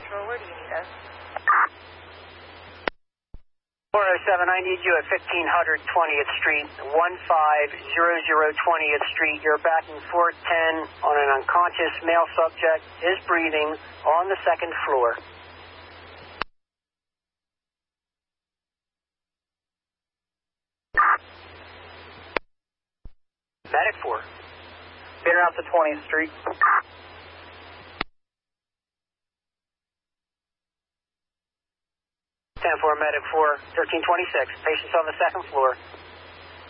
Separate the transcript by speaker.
Speaker 1: Central. Where do you need us?
Speaker 2: 407, I need you at 1500 20th Street, 1500 20th Street. You're backing 410 on an unconscious male subject, is breathing, on the second floor. Medic 4. Get her out to 20th Street. 10-4, Medic 4, 1326. Patient's on the second floor.